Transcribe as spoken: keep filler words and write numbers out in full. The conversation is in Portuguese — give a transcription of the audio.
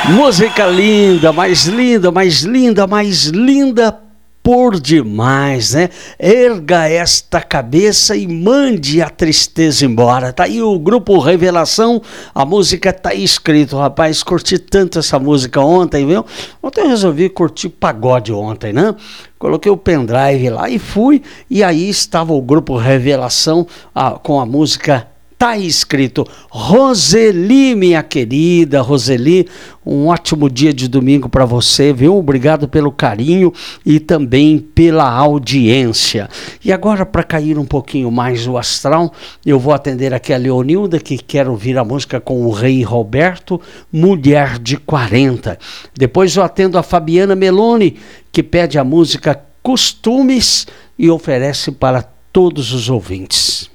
Música linda, mais linda, mais linda, mais linda por demais, né? Erga esta cabeça e mande a tristeza embora. Tá aí o grupo Revelação, a música tá aí escrito, rapaz, curti tanto essa música ontem, viu? Ontem eu resolvi curtir pagode ontem, né? Coloquei o pendrive lá e fui, e aí estava o grupo Revelação ah, com a música Tá escrito. Roseli, minha querida Roseli, um ótimo dia de domingo para você, viu? Obrigado pelo carinho e também pela audiência. E agora, para cair um pouquinho mais o astral, eu vou atender aqui a Leonilda, que quer ouvir a música com o Rei Roberto, Mulher de quarenta. Depois eu atendo a Fabiana Meloni, que pede a música Costumes e oferece para todos os ouvintes.